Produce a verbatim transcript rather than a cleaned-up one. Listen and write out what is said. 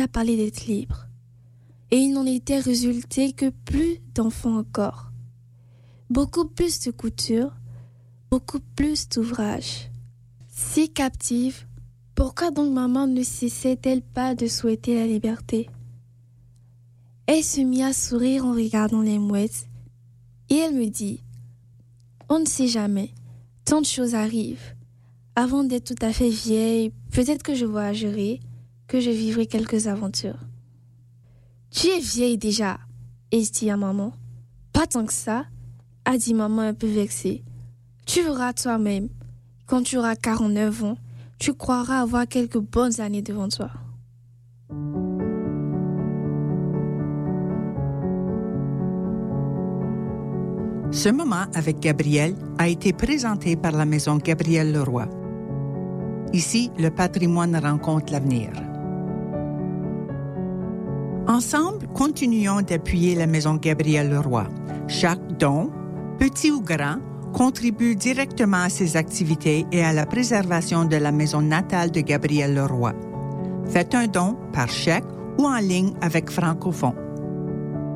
à parler d'être libre. Et il n'en était résulté que plus d'enfants encore. Beaucoup plus de couture, beaucoup plus d'ouvrages. Si captive, pourquoi donc maman ne cessait-elle pas de souhaiter la liberté? Elle se mit à sourire en regardant les mouettes et elle me dit « On ne sait jamais, tant de choses arrivent. Avant d'être tout à fait vieille, peut-être que je voyagerai, que je vivrai quelques aventures. » « Tu es vieille déjà, ai-je dit à maman. « Pas tant que ça, a dit maman un peu vexée. Tu verras toi-même, quand tu auras quarante-neuf ans, tu croiras avoir quelques bonnes années devant toi. » Ce moment avec Gabrielle a été présenté par la Maison Gabrielle Leroy. Ici, le patrimoine rencontre l'avenir. Ensemble, continuons d'appuyer la Maison Gabrielle Leroy. Chaque don, petit ou grand, contribue directement à ses activités et à la préservation de la maison natale de Gabrielle Leroy. Faites un don par chèque ou en ligne avec Francophone.